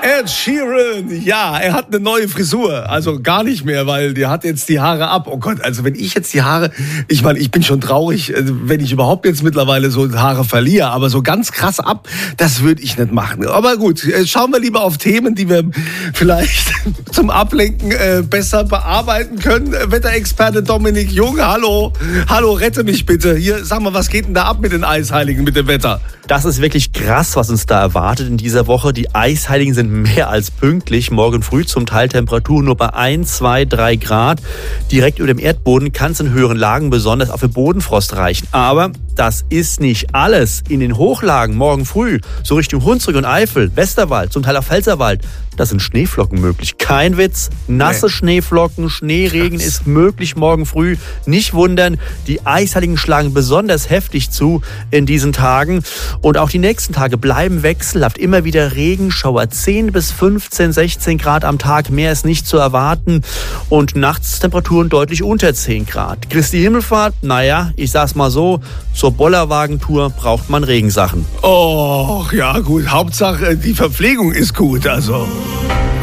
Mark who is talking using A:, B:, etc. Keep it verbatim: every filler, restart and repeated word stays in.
A: Ed Sheeran, ja, er hat eine neue Frisur. Also gar nicht mehr, weil der hat jetzt die Haare ab. Oh Gott, also wenn ich jetzt die Haare, ich meine, ich bin schon traurig, wenn ich überhaupt jetzt mittlerweile so Haare verliere, aber so ganz krass ab, das würde ich nicht machen. Aber gut, schauen wir lieber auf Themen, die wir vielleicht zum Ablenken äh, besser bearbeiten können. Wetterexperte Dominik Jung, hallo, hallo, rette mich bitte. Hier, sag mal, was geht denn da ab mit den Eisheiligen, mit dem Wetter?
B: Das ist wirklich krass, was uns da erwartet in dieser Woche. Die Eisheiligen sind mehr als pünktlich. Morgen früh zum Teil Temperaturen nur bei eins, zwei, drei Grad. Direkt über dem Erdboden kann es in höheren Lagen besonders auch für Bodenfrost reichen. Aber das ist nicht alles. In den Hochlagen morgen früh, so Richtung Hunsrück und Eifel, Westerwald, zum Teil auch Pfälzerwald, da sind Schneeflocken möglich. Kein Witz, nasse nee. Schneeflocken, Schneeregen Krass. Ist möglich morgen früh. Nicht wundern, die Eisheiligen schlagen besonders heftig zu in diesen Tagen. Und auch die nächsten Tage bleiben wechselhaft. Immer wieder Regenschauer, zehn bis fünfzehn, sechzehn Grad am Tag. Mehr ist nicht zu erwarten. Und nachts Temperaturen deutlich unter zehn Grad. Christi Himmelfahrt, naja, ich sag's mal so, zur Bollerwagentour braucht man Regensachen.
A: Oh, ja gut, Hauptsache die Verpflegung ist gut, also...